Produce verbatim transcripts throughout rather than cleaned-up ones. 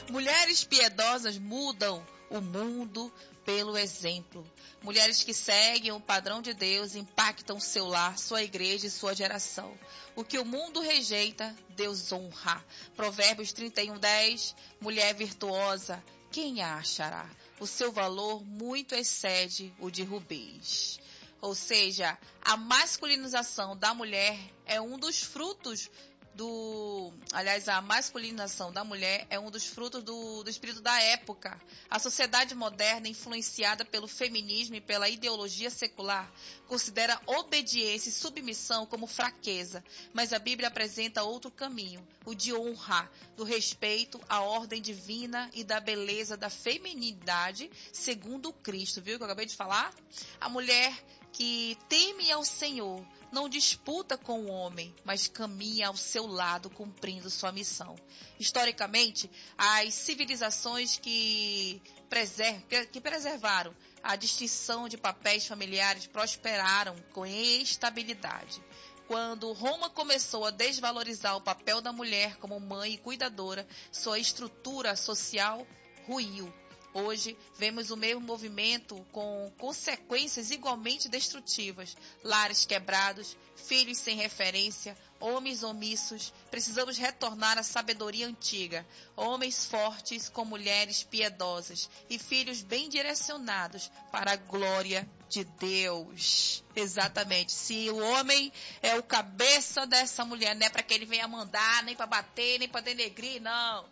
Mulheres piedosas mudam o mundo pelo exemplo. Mulheres que seguem o padrão de Deus impactam seu lar, sua igreja e sua geração. O que o mundo rejeita, Deus honra. Provérbios trinta e um, dez. Mulher virtuosa, quem a achará? O seu valor muito excede o de rubis. Ou seja, a masculinização da mulher é um dos frutos do... Aliás, a masculinização da mulher é um dos frutos do, do espírito da época. A sociedade moderna, influenciada pelo feminismo e pela ideologia secular, considera obediência e submissão como fraqueza. Mas a Bíblia apresenta outro caminho, o de honra, do respeito à ordem divina e da beleza da feminilidade segundo Cristo. Viu o que eu acabei de falar? A mulher que teme ao Senhor não disputa com o homem, mas caminha ao seu lado, cumprindo sua missão. Historicamente, as civilizações que, preser- que preservaram a distinção de papéis familiares prosperaram com estabilidade. Quando Roma começou a desvalorizar o papel da mulher como mãe e cuidadora, sua estrutura social ruiu. Hoje, vemos o mesmo movimento com consequências igualmente destrutivas. Lares quebrados, filhos sem referência, homens omissos. Precisamos retornar à sabedoria antiga. Homens fortes com mulheres piedosas e filhos bem direcionados para a glória de Deus. Exatamente. Se o homem é o cabeça dessa mulher, não é para que ele venha mandar, nem para bater, nem para denegrir, não.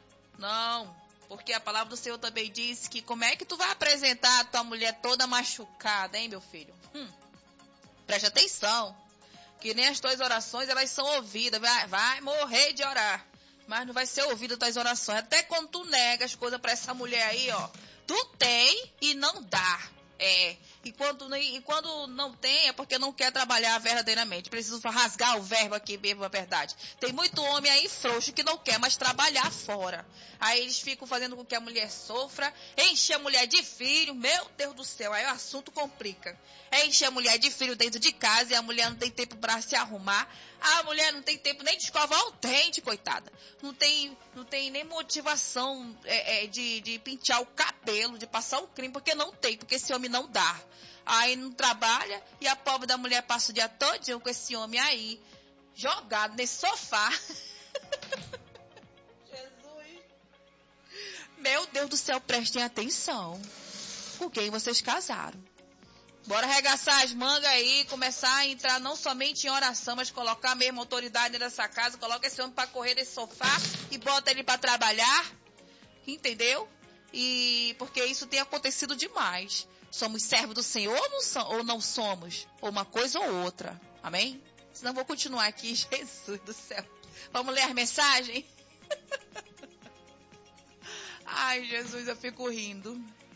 Não. Porque a palavra do Senhor também diz que como é que tu vai apresentar a tua mulher toda machucada, hein, meu filho? Hum, preste atenção. Que nem as tuas orações, elas são ouvidas. Vai, vai morrer de orar. Mas não vai ser ouvida as tuas orações. Até quando tu nega as coisas pra essa mulher aí, ó. Tu tem e não dá. É. E quando, e quando não tem, é porque não quer trabalhar verdadeiramente. Preciso rasgar o verbo aqui mesmo, a verdade. Tem muito homem aí frouxo que não quer mais trabalhar fora. Aí eles ficam fazendo com que a mulher sofra, enche a mulher de filho, meu Deus do céu, aí o assunto complica. Enche a mulher de filho dentro de casa e a mulher não tem tempo para se arrumar. A mulher não tem tempo nem de escovar o dente, coitada. Não tem, não tem nem motivação é, é, de, de pentear o cabelo, de passar o creme, porque não tem, porque esse homem não dá. Aí não trabalha e a pobre da mulher passa o dia todo com esse homem aí, jogado nesse sofá. Jesus. Meu Deus do céu, prestem atenção. Com quem vocês casaram? Bora arregaçar as mangas aí, começar a entrar não somente em oração, mas colocar a mesma autoridade nessa casa, coloca esse homem para correr desse sofá e bota ele para trabalhar. Entendeu? E porque isso tem acontecido demais. Somos servos do Senhor ou não, so, ou não somos? Ou uma coisa ou outra. Amém? Senão vou continuar aqui, Jesus do céu. Vamos ler as mensagens? Ai, Jesus, eu fico rindo.